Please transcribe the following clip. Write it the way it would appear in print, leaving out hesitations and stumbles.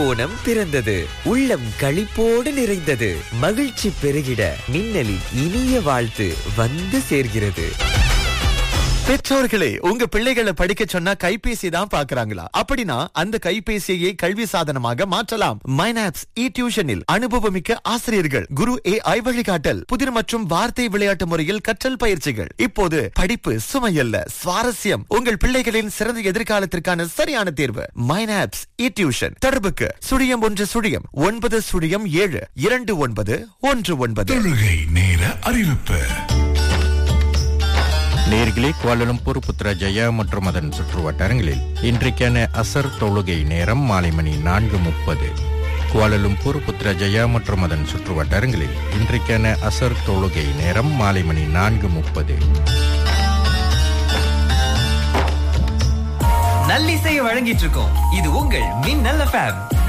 ஓணம் பிறந்தது, உள்ளம் களிப்போடு நிறைந்தது, மகிழ்ச்சி பெருகிட மின்னலின் இனிய வாழ்த்து வந்து சேர்கிறது. பெற்றோர்களே, உங்க பிள்ளைகளை படிக்க சொன்னா கைபேசி தான் பாக்குறாங்களா? அப்படின்னா அந்த கைபேசியை கல்வி சாதனமாக மாற்றலாம். மைனாப்ஸ் இ டியூஷனில் அனுபவமிக்க ஆசிரியர்கள், குரு AI வழிகாட்டல், புதிர் மற்றும் வார்த்தை விளையாட்டு முறையில் கற்றல் பயிற்சிகள். இப்போது படிப்பு சுமையல்ல, சுவாரஸ்யம். உங்கள் பிள்ளைகளின் சிறந்த எதிர்காலத்திற்கான சரியான தேர்வு மைனாப்ஸ் இ டியூஷன். தொடர்புக்கு 0110072919. தொழுகை நேர அறிவிப்பு. நேர்களே, குவாலலம்பூர், புத்ராஜயா மற்றும் அதன் சுற்று வட்டாரங்களில் இன்றைக்கான அசர் தொழுகை நேரம் மாலை மணி 4:30. குவாலலம்பூர், புத்ராஜயா மற்றும் அதன் சுற்று வட்டாரங்களில் இன்றைக்கான அசர் தொழுகை நேரம் மாலை மணி 4:30. நல்லிசையை வழங்கிட்டு இருக்கோம். இது உங்கள் மின்னல் FM.